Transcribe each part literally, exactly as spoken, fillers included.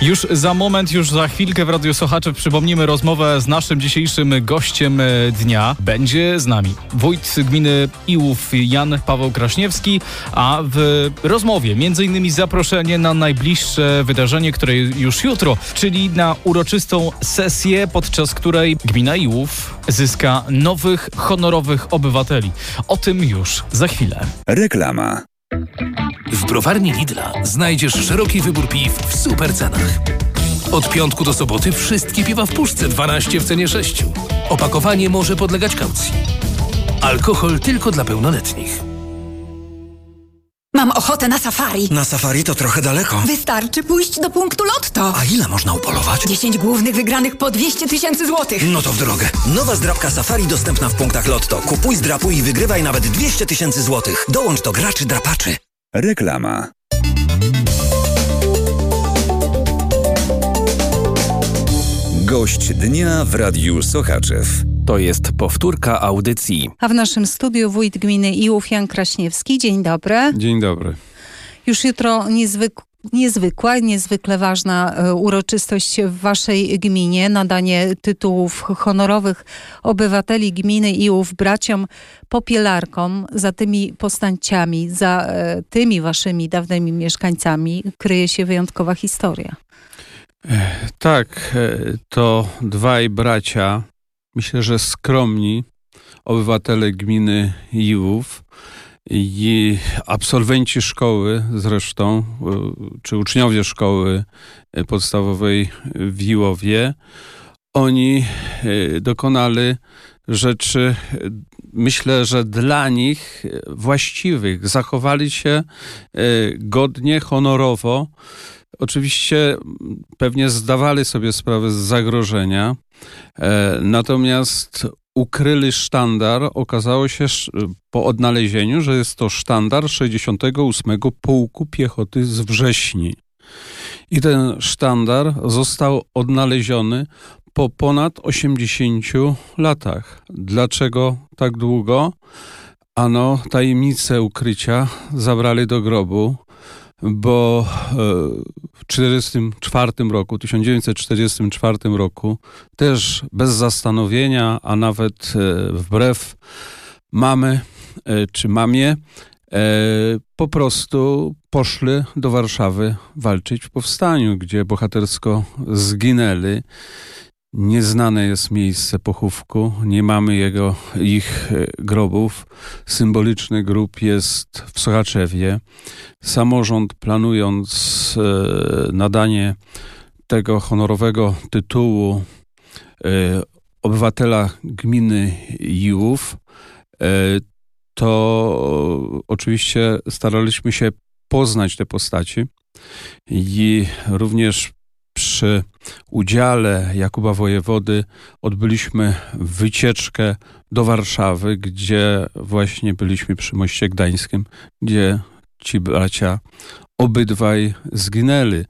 Już za moment, już za chwilkę w Radiu Sochaczew przypomnimy rozmowę z naszym dzisiejszym gościem dnia. Będzie z nami wójt gminy Iłów Jan Paweł Kraśniewski, a w rozmowie między innymi zaproszenie na najbliższe wydarzenie, które już jutro, czyli na uroczystą sesję, podczas której gmina Iłów zyska nowych, honorowych obywateli. O tym już za chwilę. Reklama. W browarni Lidla znajdziesz szeroki wybór piw w super cenach. Od piątku do soboty wszystkie piwa w puszce dwanaście w cenie sześciu. Opakowanie może podlegać kaucji. Alkohol tylko dla pełnoletnich. Mam ochotę na safari. Na safari to trochę daleko. Wystarczy pójść do punktu Lotto. A ile można upolować? dziesięć głównych wygranych po dwieście tysięcy złotych. No to w drogę. Nowa zdrabka safari dostępna w punktach Lotto. Kupuj, zdrapuj i wygrywaj nawet dwieście tysięcy złotych. Dołącz do graczy drapaczy. Reklama. Gość dnia w Radiu Sochaczew. To jest powtórka audycji. A w naszym studiu wójt gminy Iłów Jan Kraśniewski. Dzień dobry. Dzień dobry. Już jutro niezwyk- niezwykła, niezwykle ważna e, uroczystość w waszej gminie. Nadanie tytułów honorowych obywateli gminy Iłów braciom Popielarkom. Za tymi postaciami, za e, tymi waszymi dawnymi mieszkańcami kryje się wyjątkowa historia. Tak, to dwaj bracia, myślę, że skromni obywatele gminy Iłów i absolwenci szkoły zresztą, czy uczniowie szkoły podstawowej w Iłowie. Oni dokonali rzeczy, myślę, że dla nich właściwych. Zachowali się godnie, honorowo. Oczywiście pewnie zdawali sobie sprawę z zagrożenia, e, natomiast ukryli sztandar. Okazało się po odnalezieniu, że jest to sztandar sześćdziesiątego ósmego Pułku Piechoty z Wrześni. I ten sztandar został odnaleziony po ponad osiemdziesięciu latach. Dlaczego tak długo? Ano, tajemnicę ukrycia zabrali do grobu, bo w czterdziestym czwartym roku, tysiąc dziewięćset czterdziestym czwartym roku, też bez zastanowienia, a nawet wbrew mamy czy mamie, po prostu poszli do Warszawy walczyć w powstaniu, gdzie bohatersko zginęli. Nieznane jest miejsce pochówku, nie mamy jego, ich grobów. Symboliczny grób jest w Sochaczewie. Samorząd, planując e, nadanie tego honorowego tytułu e, obywatela gminy Iłów, e, to oczywiście staraliśmy się poznać te postaci i również przy udziale Jakuba Wojewody odbyliśmy wycieczkę do Warszawy, gdzie właśnie byliśmy przy Moście Gdańskim, gdzie ci bracia obydwaj zginęli.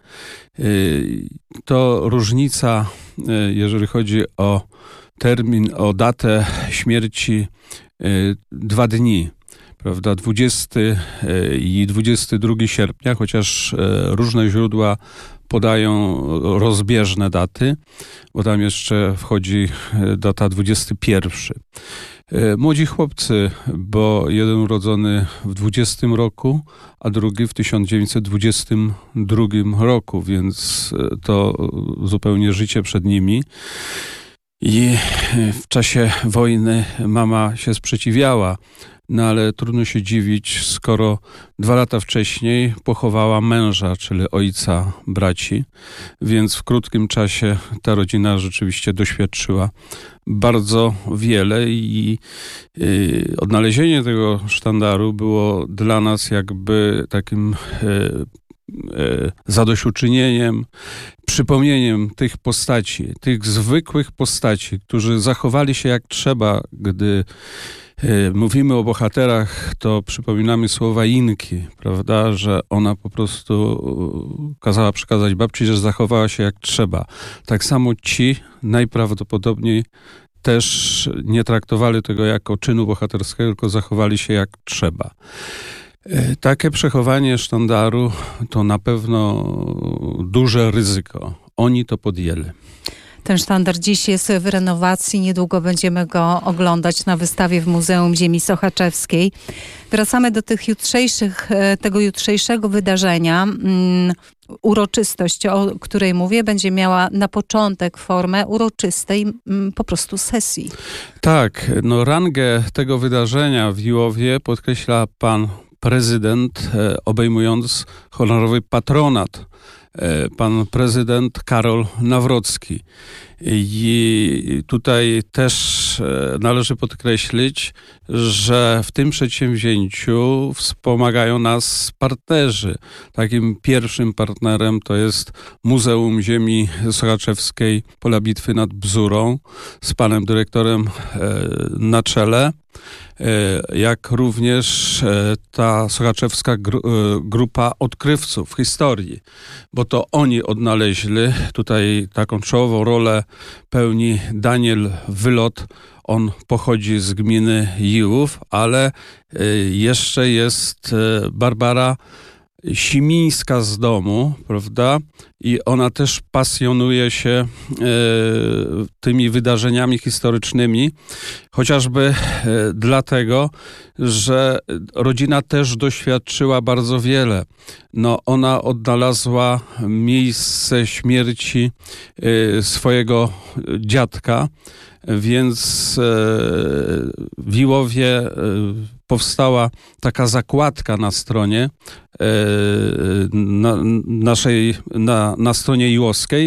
To różnica, jeżeli chodzi o termin, o datę śmierci, dwa dni. Prawda, dwudziestego i dwudziestego drugiego sierpnia, chociaż różne źródła podają rozbieżne daty, bo tam jeszcze wchodzi data dwudziesty pierwszy. Młodzi chłopcy, bo jeden urodzony w dwudziestym roku, a drugi w tysiąc dziewięćset dwudziestym drugim roku, więc to zupełnie życie przed nimi. I w czasie wojny mama się sprzeciwiała, no ale trudno się dziwić, skoro dwa lata wcześniej pochowała męża, czyli ojca braci, więc w krótkim czasie ta rodzina rzeczywiście doświadczyła bardzo wiele i y, odnalezienie tego sztandaru było dla nas jakby takim y, zadośćuczynieniem, przypomnieniem tych postaci, tych zwykłych postaci, którzy zachowali się jak trzeba. Gdy mówimy o bohaterach, to przypominamy słowa Inki, prawda, że ona po prostu kazała przekazać babci, że zachowała się jak trzeba. Tak samo ci najprawdopodobniej też nie traktowali tego jako czynu bohaterskiego, tylko zachowali się jak trzeba. Takie przechowanie sztandaru to na pewno duże ryzyko. Oni to podjęli. Ten sztandar dziś jest w renowacji. Niedługo będziemy go oglądać na wystawie w Muzeum Ziemi Sochaczewskiej. Wracamy do tych jutrzejszych, tego jutrzejszego wydarzenia. Uroczystość, o której mówię, będzie miała na początek formę uroczystej po prostu sesji. Tak, no rangę tego wydarzenia w Iłowie podkreśla pan prezydent, obejmując honorowy patronat. Pan prezydent Karol Nawrocki. I tutaj też należy podkreślić, że w tym przedsięwzięciu wspomagają nas partnerzy. Takim pierwszym partnerem to jest Muzeum Ziemi Sochaczewskiej Pola Bitwy nad Bzurą z panem dyrektorem na czele, jak również ta sochaczewska grupa odkrywców historii, bo to oni odnaleźli, tutaj taką czołową rolę pełni Daniel Wylot. On pochodzi z gminy Iłów, ale jeszcze jest Barbara Simińska z domu, prawda? I ona też pasjonuje się e, tymi wydarzeniami historycznymi, chociażby e, dlatego, że rodzina też doświadczyła bardzo wiele. No, ona odnalazła miejsce śmierci e, swojego dziadka, więc w Iłowie powstała taka zakładka na stronie na, naszej, na, na stronie iłowskiej,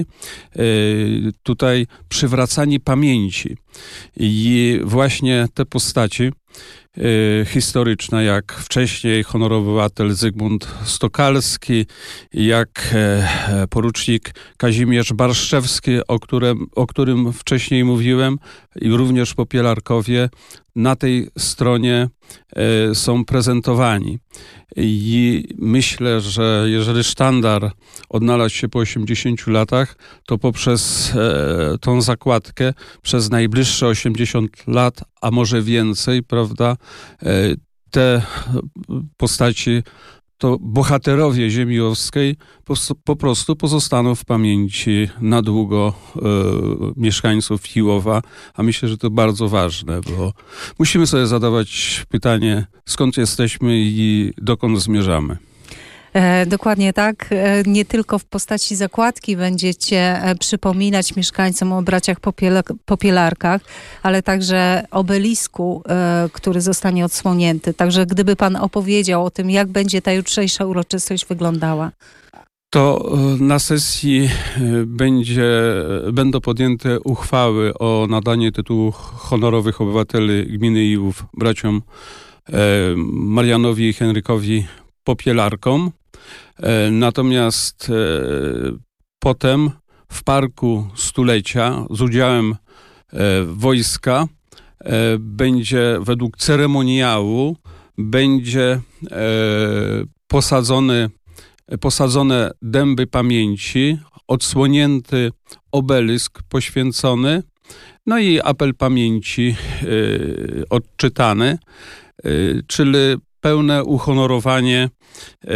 tutaj przywracanie pamięci. I właśnie te postaci historyczne, jak wcześniej honorowy obywatel Zygmunt Stokalski, jak porucznik Kazimierz Barszczewski, o którym, o którym wcześniej mówiłem, i również popielarkowie na tej stronie są prezentowani. I myślę, że jeżeli sztandar odnalazł się po osiemdziesięciu latach, to poprzez e, tą zakładkę przez najbliższe osiemdziesiąt lat, a może więcej, prawda, e, te postaci, to bohaterowie ziemi iłowskiej po, po prostu pozostaną w pamięci na długo e, mieszkańców Iłowa, a myślę, że to bardzo ważne, bo musimy sobie zadawać pytanie, skąd jesteśmy i dokąd zmierzamy. E, dokładnie tak. E, nie tylko w postaci zakładki będziecie e, przypominać mieszkańcom o braciach popiel- popielarkach, ale także obelisku, e, który zostanie odsłonięty. Także gdyby pan opowiedział o tym, jak będzie ta jutrzejsza uroczystość wyglądała. To na sesji będzie, będą podjęte uchwały o nadanie tytułu honorowych obywateli gminy Iłów braciom e, Marianowi i Henrykowi Popielarkom. E, natomiast e, potem w Parku Stulecia z udziałem e, wojska e, będzie według ceremoniału będzie e, posadzony posadzone dęby pamięci, odsłonięty obelisk poświęcony, no i apel pamięci y, odczytany, y, czyli pełne uhonorowanie y,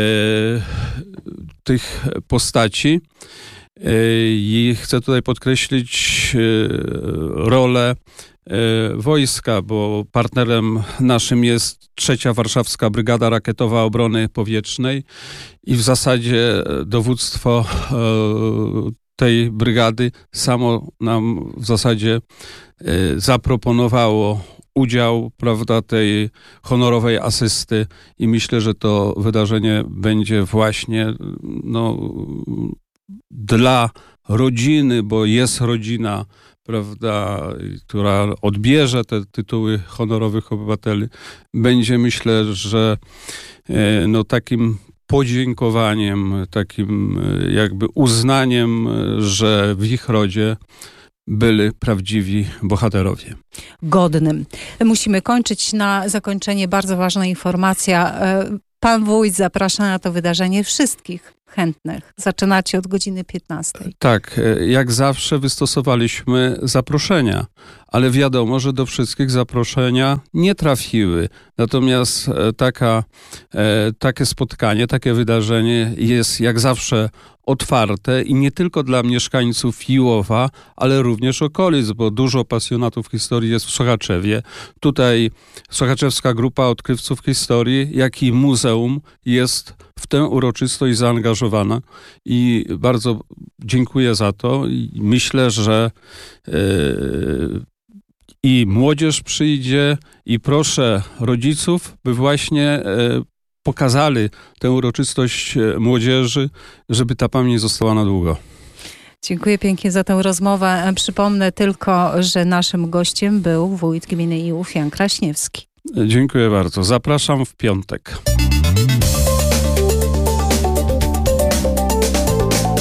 tych postaci. Y, I chcę tutaj podkreślić y, rolę wojska, bo partnerem naszym jest trzecia Warszawska Brygada Rakietowa Obrony Powietrznej i w zasadzie dowództwo tej brygady samo nam w zasadzie zaproponowało udział, prawda, tej honorowej asysty i myślę, że to wydarzenie będzie właśnie no, dla rodziny, bo jest rodzina, prawda, która odbierze te tytuły honorowych obywateli, będzie, myślę, że no, takim podziękowaniem, takim jakby uznaniem, że w ich rodzie byli prawdziwi bohaterowie. Godnym. Musimy kończyć. Na zakończenie bardzo ważna informacja. Pan wójt zaprasza na to wydarzenie wszystkich chętnych. Zaczynacie od godziny piętnastej. Tak, jak zawsze wystosowaliśmy zaproszenia, ale wiadomo, że do wszystkich zaproszenia nie trafiły. Natomiast taka, takie spotkanie, takie wydarzenie jest jak zawsze otwarte i nie tylko dla mieszkańców Iłowa, ale również okolic, bo dużo pasjonatów historii jest w Sochaczewie. Tutaj Sochaczewska Grupa Odkrywców Historii, jak i Muzeum jest w tę uroczystość zaangażowana i bardzo dziękuję za to. I myślę, że yy, i młodzież przyjdzie i proszę rodziców, by właśnie yy, pokazali tę uroczystość młodzieży, żeby ta pamięć została na długo. Dziękuję pięknie za tę rozmowę. Przypomnę tylko, że naszym gościem był wójt gminy Iłów Jan Kraśniewski. Dziękuję bardzo. Zapraszam w piątek.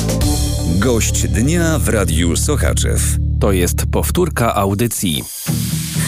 Gość dnia w Radiu Sochaczew. To jest powtórka audycji.